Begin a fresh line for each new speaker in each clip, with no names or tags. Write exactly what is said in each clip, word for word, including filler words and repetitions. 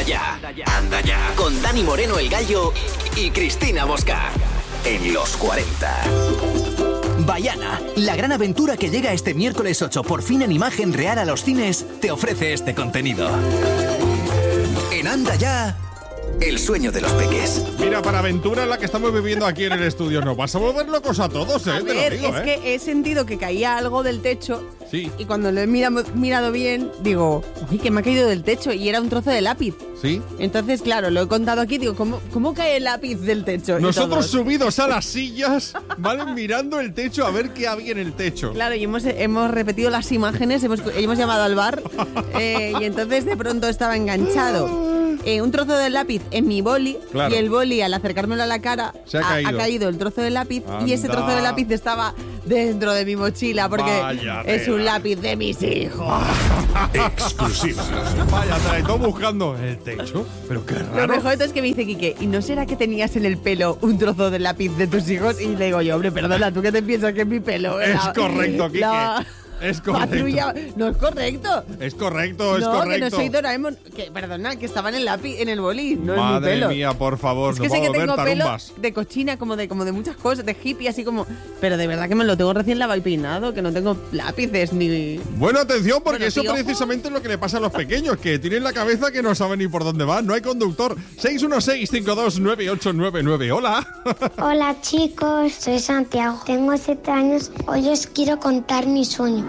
Ya, anda ya. Con Dani Moreno el Gallo y Cristina Bosca. En los cuarenta. Vaiana, la gran aventura que llega este miércoles ocho por fin en imagen real a los cines, te ofrece este contenido. En Anda Ya, el sueño de los peques.
Mira, para aventura la que estamos viviendo aquí en el estudio, nos vas a volver locos a todos, ¿eh?
A
Te
ver,
lo digo,
es
¿eh?
que he sentido que caía algo del techo.
Sí.
Y cuando lo he mirado, mirado bien, digo, uy, que me ha caído del techo. Y era un trozo de lápiz.
Sí.
Entonces, claro, lo he contado aquí, digo, ¿cómo, cómo cae el lápiz del techo? Y
Nosotros
todos,
subidos a las sillas, ¿vale? Mirando el techo a ver qué había en el techo.
Claro, y hemos, hemos repetido las imágenes, hemos, hemos llamado al bar eh, y entonces de pronto estaba enganchado eh, un trozo de lápiz en mi boli,
claro.
Y el boli, al acercármelo a la cara,
Se ha caído.
ha caído el trozo de lápiz.
Anda.
Y ese trozo de lápiz estaba dentro de mi mochila porque
Vaya
es
tela.
un lápiz de mis hijos.
Exclusiva.
Vaya, te la he todo buscando el techo. Pero qué
Lo
raro.
mejor de todo es que me dice Quique, ¿y no será que tenías en el pelo un trozo de lápiz de tus hijos? Y le digo yo, hombre, perdona, ¿tú qué te piensas que es mi pelo?
Es
La-
correcto, Quique.
la
Es correcto.
patrulla- No es correcto.
Es correcto, es
no,
correcto.
que no soy Doraemon. Que, perdona, que estaba en el lápiz, en el boli, no en mi
Madre
pelo.
mía, por favor,
Es que
nos
sé
vamos
que
a ver
tengo pelo
tarumbas.
de cochina, como de, como de muchas cosas, de hippie, así como... Pero de verdad que me lo tengo recién lavado y peinado, que no tengo lápices ni...
Bueno, atención, porque
Bueno,
eso
tío.
precisamente es lo que le pasa a los pequeños, que tienen la cabeza que no saben ni por dónde van. No hay conductor. seis uno seis, cinco dos nueve ocho nueve nueve. Hola.
Hola chicos, soy Santiago, tengo siete años, hoy os quiero contar mi sueño.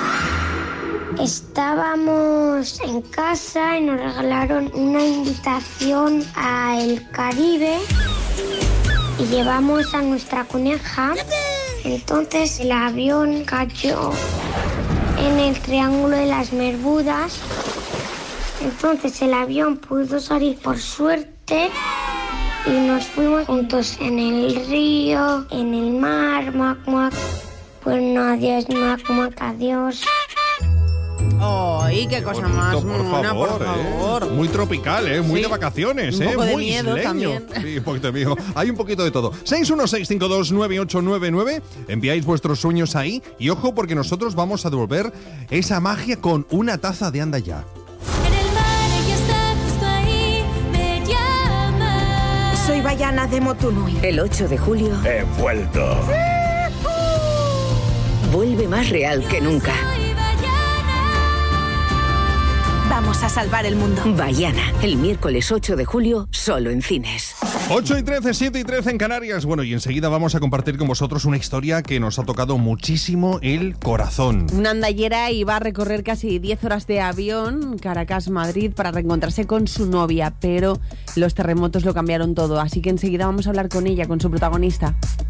Estábamos en casa y nos regalaron una invitación a El Caribe y llevamos a nuestra coneja. Entonces el avión cayó en el Triángulo de las Bermudas. Entonces el avión pudo salir por suerte y nos fuimos juntos en el río, en el mar, mac, mac. Pues no, adiós, mac, mac, adiós.
¡Ay, qué cosa
Bonito,
más
por
mona,
favor,
por favor!
¿eh? Muy tropical, ¿eh? Muy
Sí.
de vacaciones,
Un
¿eh?
poco de
Muy
miedo
isleño.
también.
Sí, un poquito de miedo. Hay un poquito de todo. seis uno seis, cinco dos nueve ocho nueve nueve. Enviáis vuestros sueños ahí. Y ojo, porque nosotros vamos a devolver esa magia con una taza de Anda Ya.
En el mar ella está justo ahí, me llama.
Soy Vaiana de Motunui.
El ocho de julio
He vuelto.
vuelve más real que nunca.
Soy Vaiana.
Vamos a salvar el mundo.
Vaiana, el miércoles ocho de julio, solo en cines.
ocho y trece, siete y trece en Canarias. Bueno, y enseguida vamos a compartir con vosotros una historia que nos ha tocado muchísimo el corazón.
Una andallera iba a recorrer casi diez horas de avión, Caracas-Madrid, para reencontrarse con su novia, pero los terremotos lo cambiaron todo. Así que enseguida vamos a hablar con ella, con su protagonista.